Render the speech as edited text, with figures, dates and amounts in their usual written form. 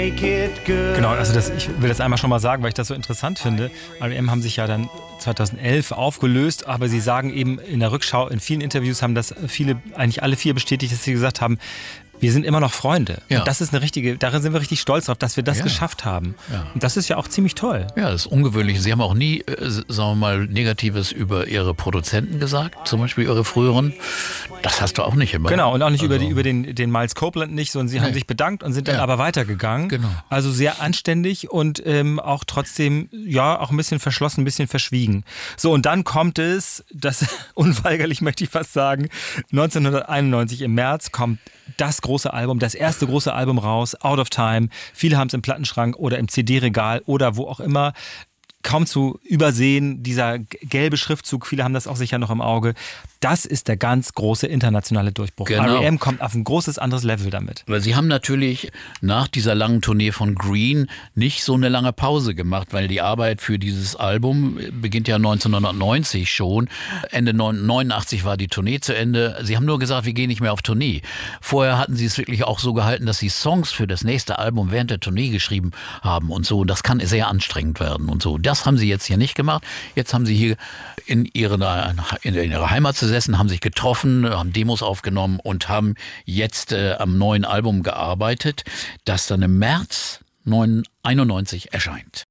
Genau, also ich will das einmal schon mal sagen, weil ich das so interessant finde. R.E.M. haben sich ja dann 2011 aufgelöst, aber sie sagen eben in der Rückschau, in vielen Interviews haben das eigentlich alle vier bestätigt, dass sie gesagt haben, wir sind immer noch Freunde. Ja. Und das ist darin sind wir richtig stolz drauf, dass wir das geschafft haben. Ja. Und das ist ja auch ziemlich toll. Ja, das ist ungewöhnlich. Sie haben auch nie, sagen wir mal, Negatives über Ihre Produzenten gesagt, zum Beispiel Ihre früheren. Das hast du auch nicht immer. Genau, und auch nicht über den Miles Copeland nicht, sondern sie haben sich bedankt und sind dann aber weitergegangen. Genau. Also sehr anständig und auch trotzdem, auch ein bisschen verschlossen, ein bisschen verschwiegen. So, und dann kommt es, das unweigerlich möchte ich fast sagen, 1991 im März kommt das große Album, das erste große Album raus, Out of Time. Viele haben es im Plattenschrank oder im CD-Regal oder wo auch immer. Kaum zu übersehen, dieser gelbe Schriftzug, viele haben das auch sicher noch im Auge. Das ist der ganz große internationale Durchbruch. Genau. R.E.M. kommt auf ein großes anderes Level damit. Weil sie haben natürlich nach dieser langen Tournee von Green nicht so eine lange Pause gemacht, weil die Arbeit für dieses Album beginnt ja 1990 schon. Ende 89 war die Tournee zu Ende. Sie haben nur gesagt, wir gehen nicht mehr auf Tournee. Vorher hatten sie es wirklich auch so gehalten, dass sie Songs für das nächste Album während der Tournee geschrieben haben und so. Und das kann sehr anstrengend werden und so. Das haben sie jetzt hier nicht gemacht. Jetzt haben sie hier in ihrer Heimat gesessen, haben sich getroffen, haben Demos aufgenommen und haben jetzt am neuen Album gearbeitet, das dann im März 1991 erscheint.